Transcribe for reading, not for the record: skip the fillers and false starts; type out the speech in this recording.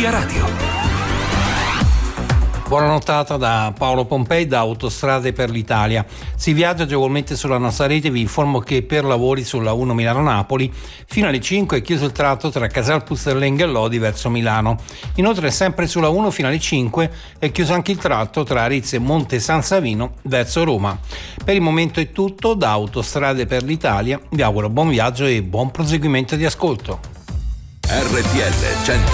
Via Radio. Buona nottata da Paolo Pompei da Autostrade per l'Italia. Si viaggia agevolmente sulla nostra rete. Vi informo che per lavori sulla 1 Milano-Napoli fino alle 5 è chiuso il tratto tra Casal Pusterlengo e Lodi verso Milano. Inoltre sempre sulla 1 fino alle 5 è chiuso anche il tratto tra Arezzo e Monte San Savino verso Roma. Per il momento è tutto da Autostrade per l'Italia. Vi auguro buon viaggio e buon proseguimento di ascolto. RTL 100